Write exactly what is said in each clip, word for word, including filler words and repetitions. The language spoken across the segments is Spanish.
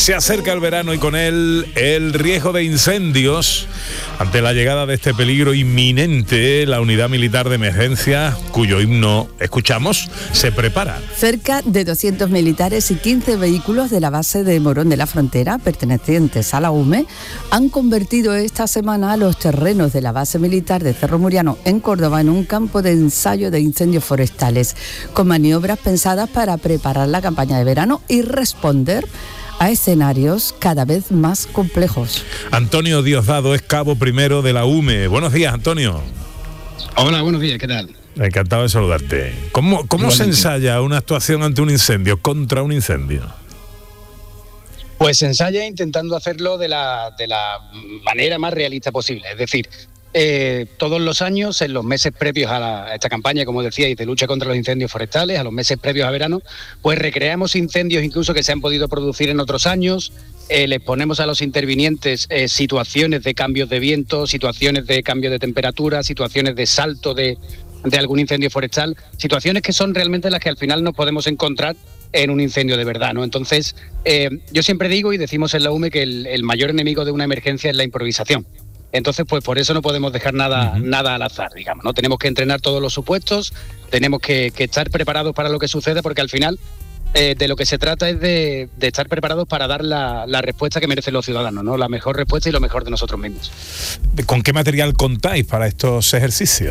Se acerca el verano y con él el riesgo de incendios. Ante la llegada de este peligro inminente, la Unidad Militar de Emergencia, cuyo himno escuchamos, se prepara. Cerca de doscientos militares y quince vehículos de la base de Morón de la Frontera, pertenecientes a la U M E, han convertido esta semana los terrenos de la base militar de Cerro Muriano en Córdoba en un campo de ensayo de incendios forestales, con maniobras pensadas para preparar la campaña de verano y responder a escenarios cada vez más complejos. Antonio Diosdado es cabo primero de la U M E. Buenos días, Antonio. Hola, buenos días, ¿qué tal? Encantado de saludarte. ¿Cómo, cómo se ensaya una actuación ante un incendio, contra un incendio? Pues se ensaya intentando hacerlo de la, de la manera más realista posible. Es decir, eh, todos los años, en los meses previos a, la, a esta campaña, como decíais, de lucha contra los incendios forestales, a los meses previos a verano, pues recreamos incendios incluso que se han podido producir en otros años. Eh, les ponemos a los intervinientes eh, situaciones de cambios de viento, situaciones de cambio de temperatura, situaciones de salto de, de algún incendio forestal, situaciones que son realmente las que al final nos podemos encontrar en un incendio de verdad, ¿no? Entonces, eh, yo siempre digo y decimos en la U M E que el, el mayor enemigo de una emergencia es la improvisación. Entonces, pues por eso no podemos dejar nada, uh-huh. nada al azar, digamos, ¿no? Tenemos que entrenar todos los supuestos, tenemos que, que estar preparados para lo que sucede, porque al final eh, de lo que se trata es de, de estar preparados para dar la, la respuesta que merecen los ciudadanos, ¿no? La mejor respuesta y lo mejor de nosotros mismos. ¿Con qué material contáis para estos ejercicios?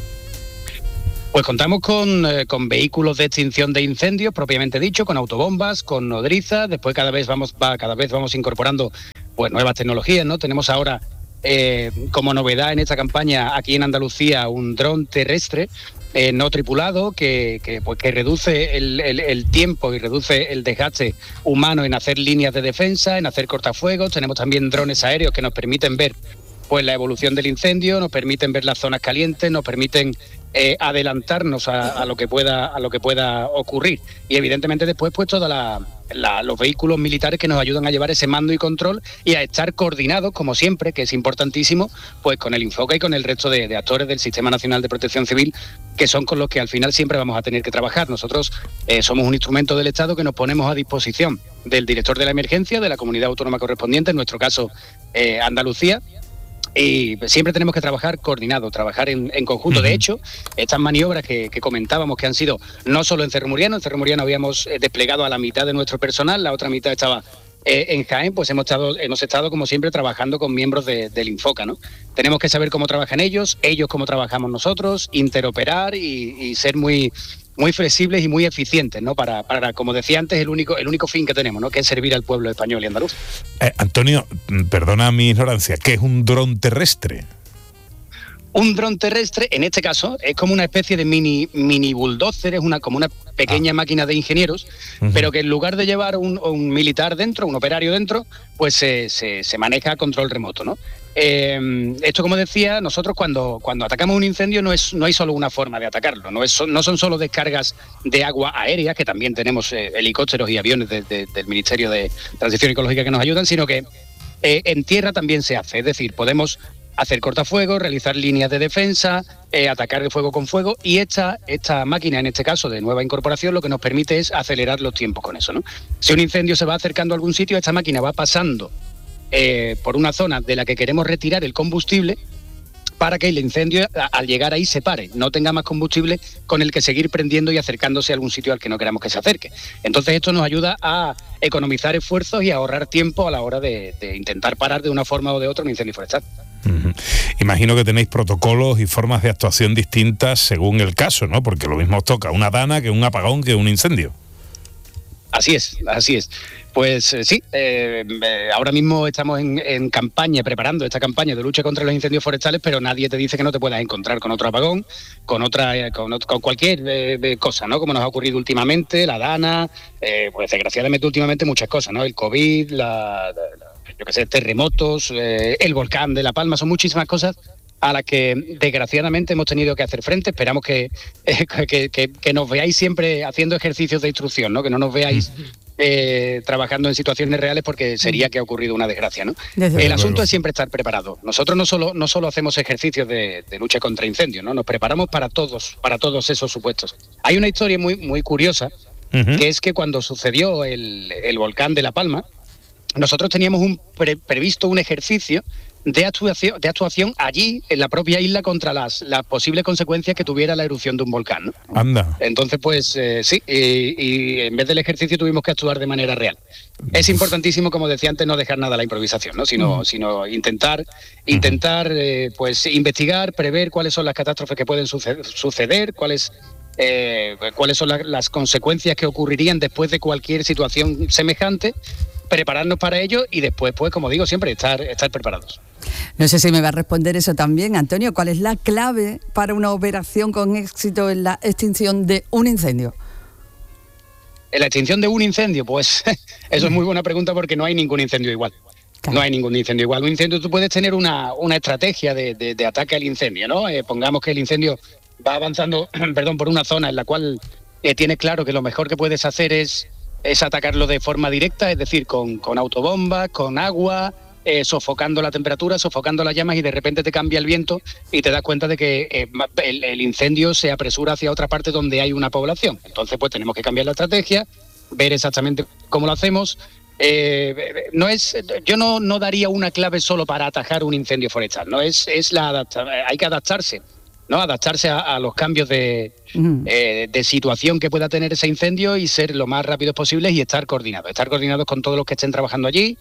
Pues contamos con, eh, con vehículos de extinción de incendios, propiamente dicho, con autobombas, con nodrizas. Después cada vez vamos va, cada vez vamos incorporando pues nuevas tecnologías, ¿no? Tenemos ahora eh, como novedad en esta campaña aquí en Andalucía un dron terrestre eh, no tripulado que, que, pues, que reduce el, el, el tiempo y reduce el desgaste humano en hacer líneas de defensa, en hacer cortafuegos. Tenemos también drones aéreos que nos permiten ver pues la evolución del incendio, nos permiten ver las zonas calientes, nos permiten eh, adelantarnos a, a lo que pueda a lo que pueda ocurrir. Y evidentemente después pues todos los vehículos militares que nos ayudan a llevar ese mando y control y a estar coordinados, como siempre, que es importantísimo, pues con el Infoca y con el resto de, de actores del Sistema Nacional de Protección Civil, que son con los que al final siempre vamos a tener que trabajar. Nosotros eh, somos un instrumento del Estado que nos ponemos a disposición del director de la emergencia, de la comunidad autónoma correspondiente, en nuestro caso eh, Andalucía. Y siempre tenemos que trabajar coordinado, trabajar en, en conjunto. Uh-huh. De hecho, estas maniobras que, que comentábamos, que han sido no solo en Cerro Muriano, en Cerro Muriano habíamos eh, desplegado a la mitad de nuestro personal, la otra mitad estaba eh, en Jaén, pues hemos estado, hemos estado como siempre trabajando con miembros de, del Infoca, ¿no? Tenemos que saber cómo trabajan ellos, ellos cómo trabajamos nosotros, interoperar y, y ser muy... muy flexibles y muy eficientes, ¿no? Para, para, como decía antes, el único, el único fin que tenemos, ¿no? Que es servir al pueblo español y andaluz. Eh, Antonio, perdona mi ignorancia, ¿qué es un dron terrestre? Un dron terrestre, en este caso, es como una especie de mini, mini bulldozer, es una, como una pequeña ah. máquina de ingenieros, uh-huh. pero que en lugar de llevar un, un militar dentro, un operario dentro, pues se, se, se maneja a control remoto, ¿no? Eh, esto, como decía, nosotros cuando, cuando atacamos un incendio no es no hay solo una forma de atacarlo, no, es, no son solo descargas de agua aérea, que también tenemos eh, helicópteros y aviones de, de, del Ministerio de Transición Ecológica que nos ayudan, sino que eh, en tierra también se hace, es decir, podemos hacer cortafuegos, realizar líneas de defensa, eh, atacar de fuego con fuego, y esta, esta máquina, en este caso de nueva incorporación, lo que nos permite es acelerar los tiempos con eso, ¿no? Si un incendio se va acercando a algún sitio, esta máquina va pasando Eh, por una zona de la que queremos retirar el combustible para que el incendio a, al llegar ahí se pare, no tenga más combustible con el que seguir prendiendo y acercándose a algún sitio al que no queramos que se acerque. Entonces esto nos ayuda a economizar esfuerzos y a ahorrar tiempo a la hora de, de intentar parar de una forma o de otra un incendio forestal. Uh-huh. Imagino que tenéis protocolos y formas de actuación distintas según el caso, ¿no? Porque lo mismo os toca una dana que un apagón que un incendio. Así es, así es. Pues eh, sí, eh, eh, ahora mismo estamos en, en campaña, preparando esta campaña de lucha contra los incendios forestales, pero nadie te dice que no te puedas encontrar con otro apagón, con otra, eh, con, con cualquier eh, cosa, ¿no? Como nos ha ocurrido últimamente, la dana, eh, pues desgraciadamente últimamente muchas cosas, ¿no? El COVID, la, la, la, yo qué sé, terremotos, eh, el volcán de La Palma, son muchísimas cosas a las que desgraciadamente hemos tenido que hacer frente. Esperamos que, eh, que, que, que nos veáis siempre haciendo ejercicios de instrucción, ¿no? Que no nos veáis eh, trabajando en situaciones reales, porque sería que ha ocurrido una desgracia, ¿no? Desde El asunto luego. Es siempre estar preparado. Nosotros no solo, no solo hacemos ejercicios de, de lucha contra incendios, ¿no? Nos preparamos para todos, para todos esos supuestos. Hay una historia muy, muy curiosa, uh-huh. que es que cuando sucedió el, el volcán de La Palma, nosotros teníamos un pre- previsto un ejercicio de actuación, de actuación allí, en la propia isla, contra las, las posibles consecuencias que tuviera la erupción de un volcán, ¿no? Anda. Entonces, pues eh, sí, y, y en vez del ejercicio tuvimos que actuar de manera real. Es importantísimo, como decía antes, no dejar nada a la improvisación, ¿no? Sino, uh-huh. sino intentar, intentar eh, pues investigar, prever cuáles son las catástrofes que pueden suceder, suceder cuáles, eh, cuáles son la, las consecuencias que ocurrirían después de cualquier situación semejante, prepararnos para ello y después, pues, como digo siempre, estar, estar preparados. No sé si me va a responder eso también, Antonio. ¿Cuál es la clave para una operación con éxito en la extinción de un incendio? En la extinción de un incendio, pues eso es muy buena pregunta porque no hay ningún incendio igual. Claro. No hay ningún incendio igual. Un incendio, tú puedes tener una, una estrategia de, de, de ataque al incendio, ¿no? Eh, pongamos que el incendio va avanzando perdón, por una zona en la cual eh, tienes claro que lo mejor que puedes hacer es, es atacarlo de forma directa, es decir, con, con autobombas, con agua, Eh, sofocando la temperatura, sofocando las llamas, y de repente te cambia el viento y te das cuenta de que eh, el, el incendio se apresura hacia otra parte donde hay una población. Entonces, pues tenemos que cambiar la estrategia, ver exactamente cómo lo hacemos. Eh, no es, yo no, no daría una clave solo para atajar un incendio forestal, no es, es la adapta, hay que adaptarse, ¿no? Adaptarse a, a los cambios de, uh-huh. eh, de situación que pueda tener ese incendio y ser lo más rápidos posible y estar coordinados, estar coordinados con todos los que estén trabajando allí.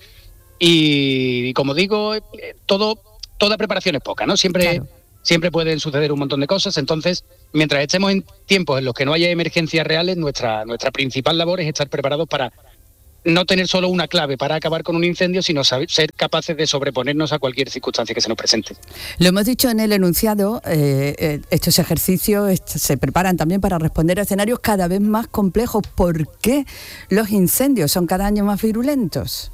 Y, y como digo, todo, toda preparación es poca, ¿no? Siempre, claro. siempre pueden suceder un montón de cosas. Entonces, mientras estemos en tiempos en los que no haya emergencias reales, nuestra, nuestra principal labor es estar preparados para no tener solo una clave para acabar con un incendio, sino saber, ser capaces de sobreponernos a cualquier circunstancia que se nos presente. Lo hemos dicho en el enunciado, eh, eh, estos ejercicios est- se preparan también para responder a escenarios cada vez más complejos. ¿Por qué los incendios son cada año más virulentos?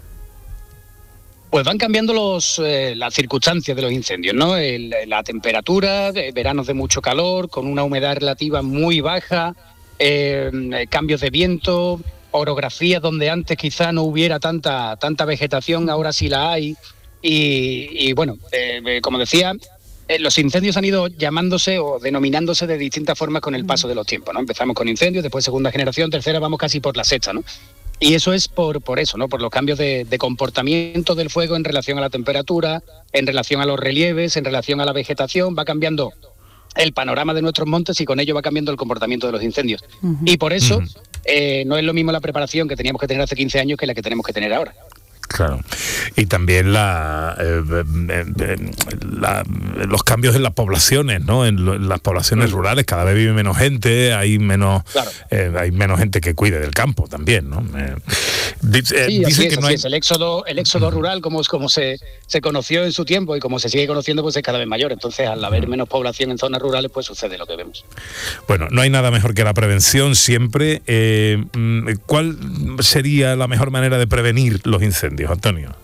Pues van cambiando los, eh, las circunstancias de los incendios, ¿no? El, la temperatura, de veranos de mucho calor, con una humedad relativa muy baja, eh, cambios de viento, orografías donde antes quizá no hubiera tanta, tanta vegetación, ahora sí la hay. Y, y bueno, eh, como decía, eh, los incendios han ido llamándose o denominándose de distintas formas con el paso de los tiempos, ¿no? Empezamos con incendios, después segunda generación, tercera, vamos casi por la sexta, ¿no? Y eso es por, por eso, ¿no? Por los cambios de, de comportamiento del fuego en relación a la temperatura, en relación a los relieves, en relación a la vegetación, va cambiando el panorama de nuestros montes y con ello va cambiando el comportamiento de los incendios. Uh-huh. Y por eso uh-huh. eh, no es lo mismo la preparación que teníamos que tener hace quince años que la que tenemos que tener ahora. Claro. Y también la, eh, eh, la, los cambios en las poblaciones, ¿no? En, lo, en las poblaciones mm. rurales cada vez vive menos gente, hay menos claro. eh, hay menos gente que cuide del campo también, ¿no? Eh, dice, sí, dice que es, no hay... es. El éxodo, el éxodo mm. rural, como, como se, se conoció en su tiempo y como se sigue conociendo, pues es cada vez mayor. Entonces, al haber mm. menos población en zonas rurales, pues sucede lo que vemos. Bueno, no hay nada mejor que la prevención siempre. Eh, ¿Cuál sería la mejor manera de prevenir los incendios, Antonio?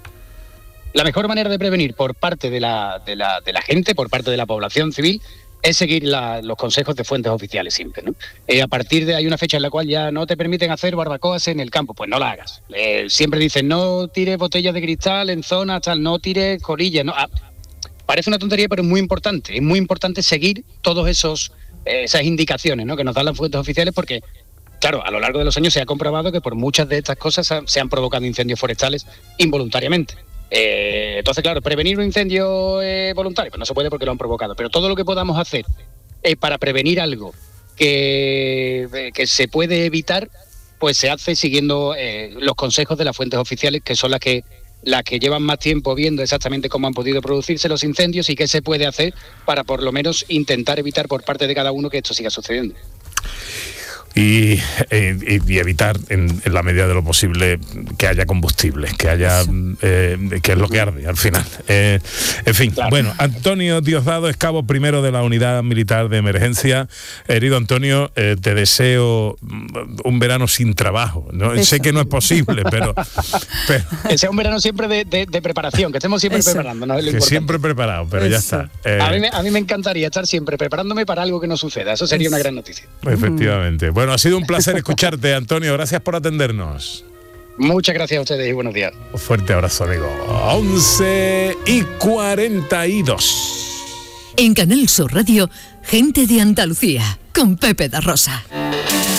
La mejor manera de prevenir por parte de la, de la, de la gente, por parte de la población civil, es seguir la, los consejos de fuentes oficiales siempre, ¿no? Eh, a partir de hay una fecha en la cual ya no te permiten hacer barbacoas en el campo, pues no la hagas. Eh, siempre dicen no tires botellas de cristal en zonas tal, no tires colillas, no. Ah, parece una tontería, pero es muy importante. Es muy importante seguir todos esos eh, esas indicaciones, ¿no? Que nos dan las fuentes oficiales, porque claro, a lo largo de los años se ha comprobado que por muchas de estas cosas se han provocado incendios forestales involuntariamente. Eh, entonces, claro, prevenir un incendio eh, voluntario, pues no se puede porque lo han provocado, pero todo lo que podamos hacer eh, para prevenir algo que, eh, que se puede evitar, pues se hace siguiendo eh, los consejos de las fuentes oficiales, que son las que las que llevan más tiempo viendo exactamente cómo han podido producirse los incendios y qué se puede hacer para por lo menos intentar evitar por parte de cada uno que esto siga sucediendo. Y, eh, y evitar en, en la medida de lo posible que haya combustible, que haya eh, que es lo que arde al final. Eh, en fin, claro. Bueno, Antonio Diosdado es cabo primero de la Unidad Militar de Emergencia. Herido Antonio, eh, te deseo un verano sin trabajo, ¿no? Sé que no es posible, pero, pero... que sea un verano siempre de, de, de preparación, que estemos siempre Eso. preparando, ¿no? Es lo que siempre preparado, pero Eso. ya está. Eh, a, mí me, a mí me encantaría estar siempre preparándome para algo que no suceda. Eso sería Eso. una gran noticia. Efectivamente. Bueno, Bueno, ha sido un placer escucharte, Antonio. Gracias por atendernos. Muchas gracias a ustedes y buenos días. Un fuerte abrazo, amigo. once y cuarenta y dos. En Canal Sur Radio, Gente de Andalucía, con Pepe da Rosa.